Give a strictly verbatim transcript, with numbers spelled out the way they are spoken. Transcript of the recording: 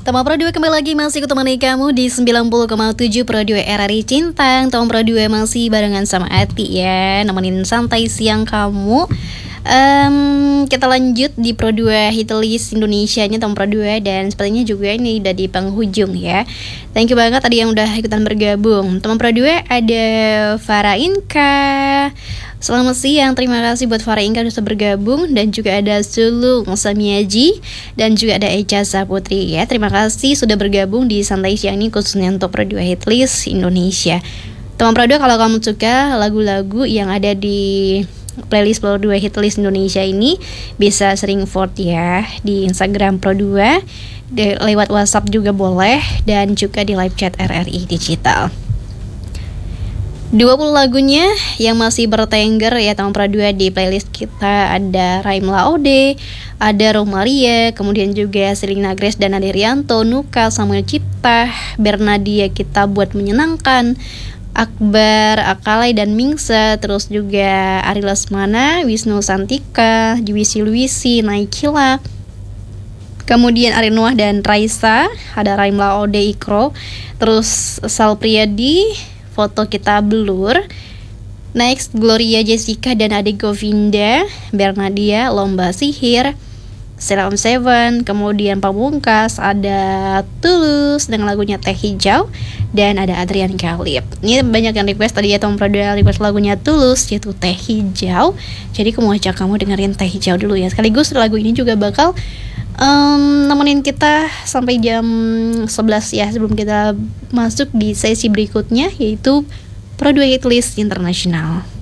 Tema Pro dua kembali lagi masih kutemani kamu di sembilan puluh koma tujuh Pro dua R R I Cintang. Tom Pro dua masih barengan sama Ati ya, nemenin santai siang kamu. um, Kita lanjut di Pro dua Hitlist Indonesia-nya Tom Pro dua. Dan sepertinya juga ini udah di penghujung ya. Thank you banget tadi yang udah ikutan bergabung. Tom Pro dua ada Farah Inka. Selamat siang, terima kasih buat Farah Inka sudah bergabung. Dan juga ada Sulung Samiaji. Dan juga ada Echa Saputri ya. Terima kasih sudah bergabung di santai siang ini khususnya untuk Pro dua Hitlist Indonesia. Teman Pro dua, kalau kamu suka lagu-lagu yang ada di playlist Pro dua Hitlist Indonesia ini, bisa sering vote ya di Instagram Pro dua, de- lewat WhatsApp juga boleh, dan juga di live chat R R I Digital. dua puluh lagunya yang masih bertengger ya teman Pro dua di playlist kita. Ada Raim Laode, ada Romaria, kemudian juga Selina Grace dan Ade Rianto, Nuka, Samuel Cipta, Bernadia Kita Buat Menyenangkan, Akbar, Akalai dan Mingsa, terus juga Ari Lesmana, Wisnu Santika, Juwisi Luisi, Naikila, kemudian Ari Nuah dan Raisa, ada Raim Laode, Ikro, terus Sal Priyadi, Foto Kita Blur, next Gloria Jessica dan Ade Govinda, Bernadia, Lomba Sihir, Selam Seven, kemudian Pamungkas, ada Tulus dengan lagunya Teh Hijau, dan ada Adrian Khalib. Ini banyak yang request tadi ya, Tom Pro dua request lagunya Tulus yaitu Teh Hijau. Jadi aku mau ajak kamu dengerin Teh Hijau dulu ya. Sekaligus lagu ini juga bakal um, nemenin kita sampai jam sebelas ya, sebelum kita masuk di sesi berikutnya yaitu Pro dua Hitlist Internasional.